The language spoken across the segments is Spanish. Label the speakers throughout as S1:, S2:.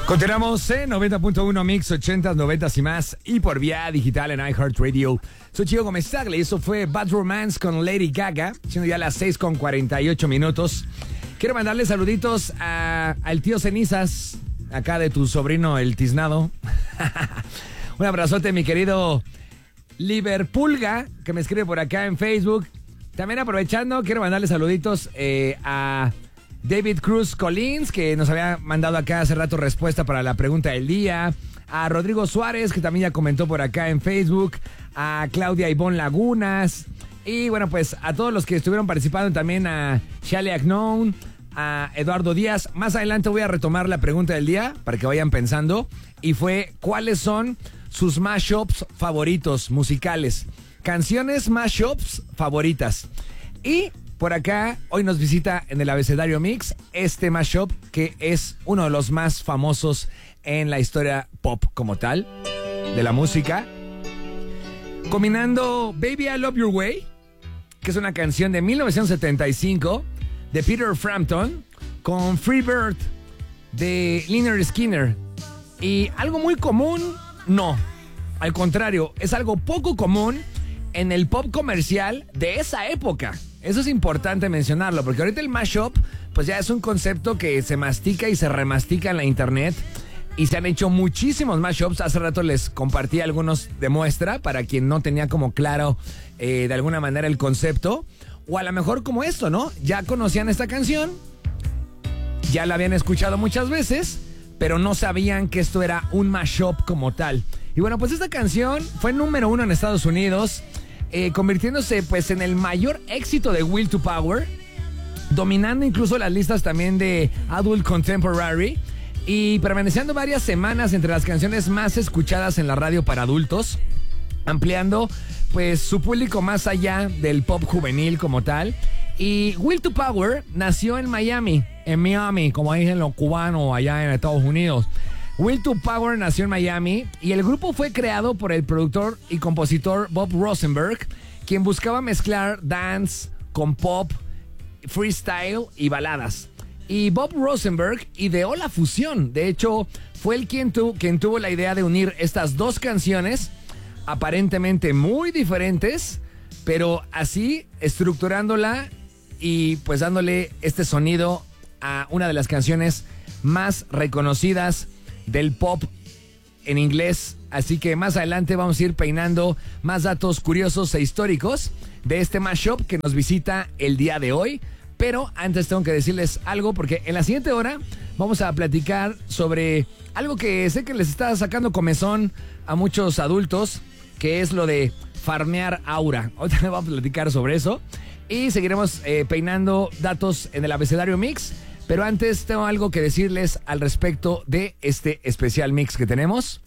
S1: Continuamos en 90.1 Mix 80s, 90s y más, y por vía digital en iHeartRadio. Soy Chico Gómez Tagle y eso fue Bad Romance con Lady Gaga, siendo ya las 6:48. Quiero mandarle saluditos al tío Cenizas, acá de tu sobrino el tiznado. Un abrazote, mi querido Liverpulga, que me escribe por acá en Facebook. También aprovechando, quiero mandarle saluditos a David Cruz Collins, que nos había mandado acá hace rato respuesta para la pregunta del día. A Rodrigo Suárez, que también ya comentó por acá en Facebook. A Claudia Ivonne Lagunas. Y bueno, pues a todos los que estuvieron participando, también a Shale Agnon, a Eduardo Díaz. Más adelante voy a retomar la pregunta del día para que vayan pensando. Y fue, ¿cuáles son sus mashups favoritos musicales? Canciones mashups favoritas. Y por acá, hoy nos visita en el Abecedario Mix este mashup que es uno de los más famosos en la historia pop como tal, de la música. Combinando Baby I Love Your Way, que es una canción de 1975 de Peter Frampton, con Free Bird de Lynyrd Skynyrd. Y algo muy común, no. Al contrario, es algo poco común en el pop comercial de esa época. Eso es importante mencionarlo, porque ahorita el mashup pues ya es un concepto que se mastica y se remastica en la internet, y se han hecho muchísimos mashups. Hace rato les compartí algunos de muestra para quien no tenía como claro de alguna manera el concepto, o a lo mejor como esto, ¿no? Ya conocían esta canción, ya la habían escuchado muchas veces, pero no sabían que esto era un mashup como tal. Y bueno, pues esta canción fue número 1 en Estados Unidos, convirtiéndose pues en el mayor éxito de Will to Power, dominando incluso las listas también de Adult Contemporary y permaneciendo varias semanas entre las canciones más escuchadas en la radio para adultos, ampliando pues su público más allá del pop juvenil como tal. Y Will to Power nació en Miami, como dicen los cubanos allá en Estados Unidos. Will to Power nació en Miami y el grupo fue creado por el productor y compositor Bob Rosenberg, quien buscaba mezclar dance con pop, freestyle y baladas. Y Bob Rosenberg ideó la fusión. De hecho, fue él quien tuvo la idea de unir estas dos canciones, aparentemente muy diferentes, pero así estructurándola y pues dándole este sonido a una de las canciones más reconocidas del pop en inglés. Así que más adelante vamos a ir peinando más datos curiosos e históricos de este mashup que nos visita el día de hoy. Pero antes tengo que decirles algo, porque en la siguiente hora vamos a platicar sobre algo que sé que les está sacando comezón a muchos adultos, que es lo de farmear aura. Ahorita vamos a platicar sobre eso y seguiremos peinando datos en el Abecedario Mix. Pero antes tengo algo que decirles al respecto de este especial mix que tenemos.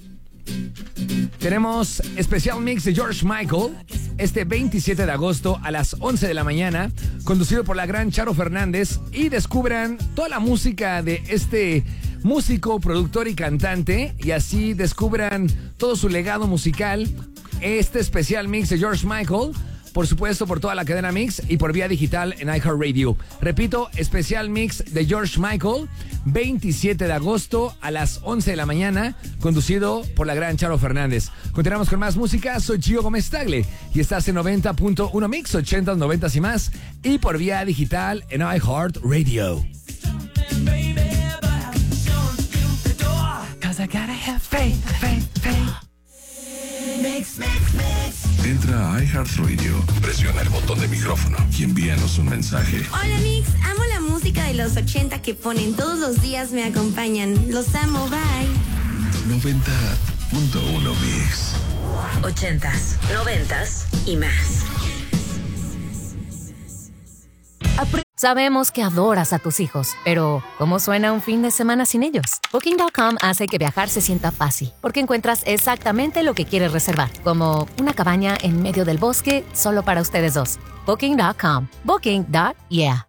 S1: Tenemos especial mix de George Michael este 27 de agosto a las 11 de la mañana, conducido por la gran Charo Fernández, y descubran toda la música de este músico, productor y cantante, y así descubran todo su legado musical. Este especial mix de George Michael, por supuesto, por toda la cadena Mix y por vía digital en iHeartRadio. Repito, especial mix de George Michael, 27 de agosto a las 11 de la mañana, conducido por la gran Charo Fernández. Continuamos con más música. Soy Gio Gómez Tagle y estás en 90.1 Mix, 80s, 90s y más, y por vía digital en iHeartRadio.
S2: Entra a iHeartRadio, presiona el botón de micrófono y envíanos un mensaje.
S3: Hola Mix, amo la música de los 80 que ponen todos los días, me acompañan. Los amo, bye.
S2: 90.1 Mix.
S4: 80s, 90s y más.
S5: Sabemos que adoras a tus hijos, pero ¿cómo suena un fin de semana sin ellos? Booking.com hace que viajar se sienta fácil, porque encuentras exactamente lo que quieres reservar, como una cabaña en medio del bosque solo para ustedes dos. Booking.com. Booking.yeah.